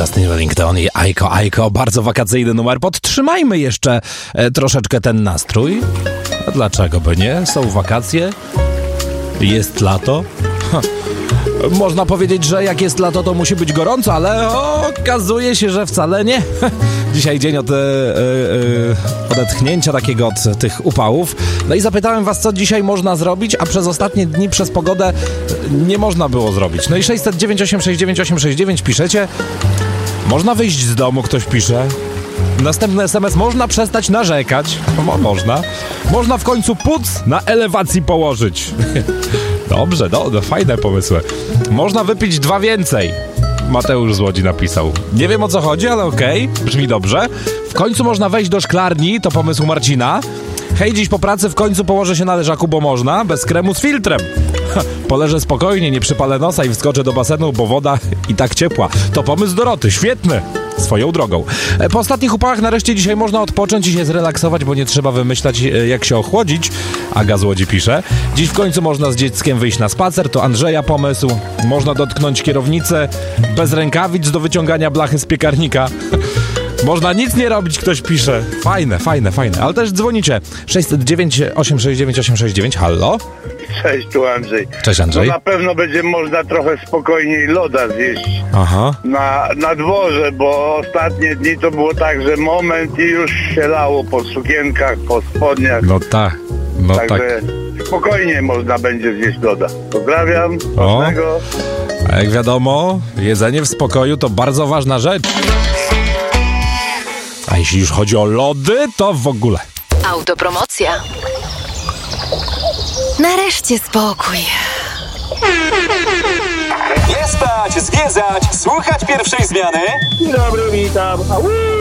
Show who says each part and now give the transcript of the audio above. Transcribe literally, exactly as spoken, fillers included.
Speaker 1: Justin Wellington i Aiko Aiko. Bardzo wakacyjny numer. Podtrzymajmy jeszcze e, troszeczkę ten nastrój. A dlaczego by nie? Są wakacje. Jest lato. Ha. Można powiedzieć, że jak jest lato, to musi być gorąco, ale okazuje się, że wcale nie. Dzisiaj dzień od e, e, odetchnięcia takiego od tych upałów. No i zapytałem was, co dzisiaj można zrobić, a przez ostatnie dni, przez pogodę nie można było zrobić. No i sześćset dziewięć osiem sześć dziewięć osiem sześć dziewięć piszecie. Można wyjść z domu, ktoś pisze. Następny es em es, można przestać narzekać. No, można. Można w końcu płuc na elewacji położyć. Dobrze, do, do, fajne pomysły. Można wypić dwa więcej. Mateusz z Łodzi napisał. Nie wiem, o co chodzi, ale okej, okay, brzmi dobrze. W końcu można wejść do szklarni, to pomysł Marcina. Hej, dziś po pracy w końcu położę się na leżaku, bo można, bez kremu z filtrem. Poleżę spokojnie, nie przypalę nosa i wskoczę do basenu, bo woda i tak ciepła. To pomysł Doroty, świetny. Swoją drogą. Po ostatnich upałach nareszcie dzisiaj można odpocząć i się zrelaksować, bo nie trzeba wymyślać, jak się ochłodzić. Aga z Łodzi pisze. Dziś w końcu można z dzieckiem wyjść na spacer, to Andrzeja pomysł. Można dotknąć kierownicę bez rękawic do wyciągania blachy z piekarnika. Można nic nie robić, ktoś pisze. Fajne, fajne, fajne. Ale też dzwonicie. sześćset dziewięć osiem sześć dziewięć osiem sześć dziewięć. Halo?
Speaker 2: Cześć, tu Andrzej.
Speaker 1: Cześć, Andrzej.
Speaker 2: No na pewno będzie można trochę spokojniej loda zjeść.
Speaker 1: Aha.
Speaker 2: Na, na dworze, bo ostatnie dni to było tak, że moment i już się lało po sukienkach, po spodniach.
Speaker 1: No tak, no
Speaker 2: Także
Speaker 1: tak.
Speaker 2: spokojnie można będzie zjeść loda. Pozdrawiam.
Speaker 1: O.
Speaker 2: Każdego.
Speaker 1: A jak wiadomo, jedzenie w spokoju to bardzo ważna rzecz. A jeśli już chodzi o lody, to w ogóle.
Speaker 3: Autopromocja. Nareszcie spokój.
Speaker 4: Nie spać, zwiedzać, słuchać pierwszej zmiany.
Speaker 5: Dzień dobry, witam. Au!